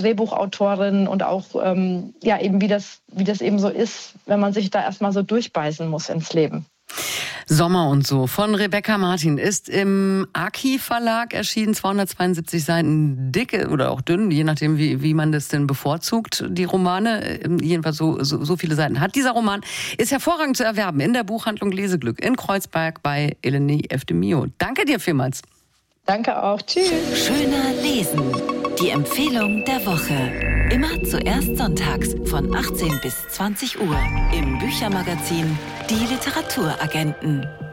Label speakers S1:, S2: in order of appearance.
S1: Drehbuchautorin und auch eben wie das eben so ist, wenn man sich da erstmal so durchbeißen muss ins Leben.
S2: Sommer und so von Rebecca Martin ist im Aki Verlag erschienen, 272 Seiten dicke oder auch dünn, je nachdem wie man das denn bevorzugt, die Romane, jedenfalls so viele Seiten hat dieser Roman, ist hervorragend zu erwerben in der Buchhandlung Leseglück in Kreuzberg bei Eleni Eftemio. Danke dir vielmals.
S1: Danke auch, tschüss.
S3: Schöner Lesen, die Empfehlung der Woche. Immer zuerst sonntags von 18 bis 20 Uhr im Büchermagazin Die Literaturagenten.